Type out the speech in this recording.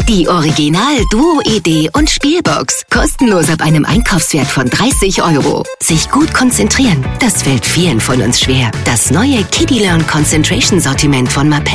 Die Original-Duo-Idee und Spielbox. Kostenlos ab einem Einkaufswert von 30 €. Sich gut konzentrieren, das fällt vielen von uns schwer. Das neue Kiddie Learn Concentration Sortiment von Mapei